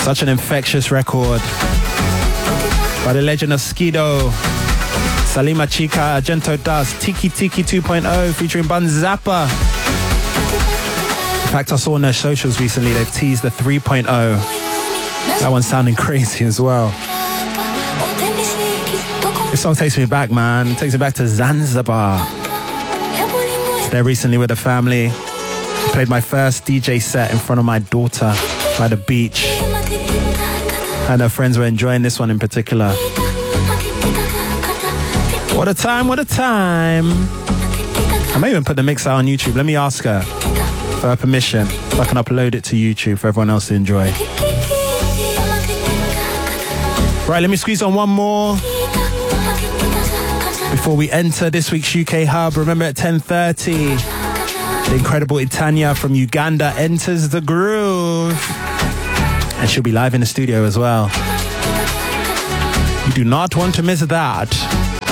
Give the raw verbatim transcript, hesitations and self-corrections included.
Such an infectious record by the legend of Skido, Salima Chica, Argento Dust, Tiki Tiki two point oh featuring Bun Zappa. In fact, I saw on their socials recently they've teased the three point oh. That one's sounding crazy as well. This song takes me back, man. It takes me back to Zanzibar. There recently with the family. I played my first D J set in front of my daughter by the beach. And her friends were enjoying this one in particular. What a time, what a time. I may even put the mix out on YouTube. Let me ask her for her permission so I can upload it to YouTube for everyone else to enjoy. Right, let me squeeze on one more before we enter this week's U K Hub. Remember at ten thirty, the incredible Itanya from Uganda enters the groove. And she'll be live in the studio as well. You do not want to miss that.